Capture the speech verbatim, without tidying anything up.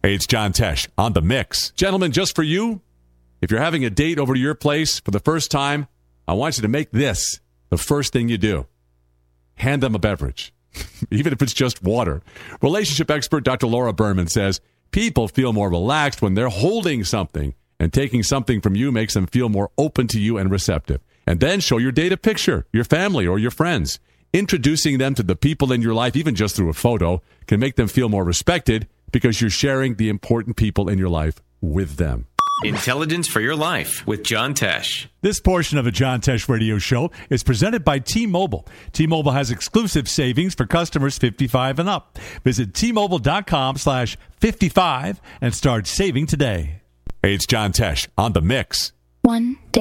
Hey, it's John Tesh on The Mix. Gentlemen, just for you, if you're having a date over to your place for the first time, I want you to make this the first thing you do. Hand them a beverage, even if it's just water. Relationship expert Doctor Laura Berman says people feel more relaxed when they're holding something, and taking something from you makes them feel more open to you and receptive. And then show your date a picture, your family or your friends. Introducing them to the people in your life, even just through a photo, can make them feel more respected because you're sharing the important people in your life with them. Intelligence for Your Life with John Tesh. This portion of the John Tesh Radio Show is presented by T-Mobile. T-Mobile has exclusive savings for customers fifty-five and up. Visit T-Mobile.com slash 55 and start saving today. Hey, it's John Tesh on The Mix. One day.